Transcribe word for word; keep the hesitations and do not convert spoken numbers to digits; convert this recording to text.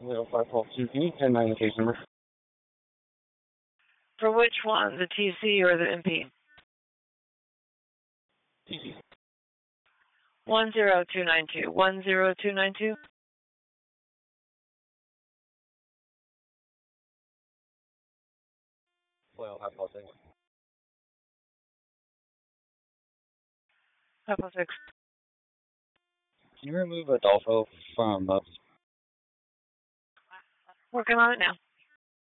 zero five twelve two, can you ten nine the case number? For which one, the T C or the M P? T C. one zero two nine two. one zero two nine two? Well, I apologize. five oh six. Can you remove Adolfo from uh Working on it now.